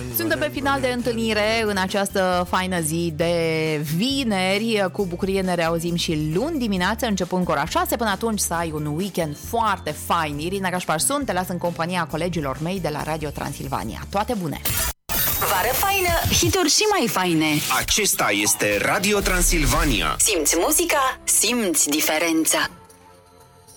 Suntem pe final de întâlnire în această faină zi de vineri. Cu bucurie ne reauzim și luni dimineață, începând cu ora 6. Până atunci să ai un weekend foarte fain. Irina Gașpar sunt, te las în compania colegilor mei de la Radio Transilvania. Toate bune! Vară faină, hituri și mai faine. Acesta este Radio Transilvania. Simți muzica, simți diferența.